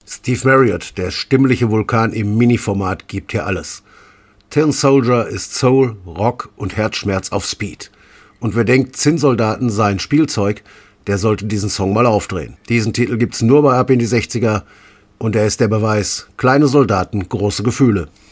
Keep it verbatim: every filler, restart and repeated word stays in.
Steve Marriott, der stimmliche Vulkan im Mini-Format, gibt hier alles. Tin Soldier ist Soul, Rock und Herzschmerz auf Speed. Und wer denkt, Zinnsoldaten seien Spielzeug, der sollte diesen Song mal aufdrehen. Diesen Titel gibt's nur bei Ab in die sechziger und er ist der Beweis, kleine Soldaten, große Gefühle.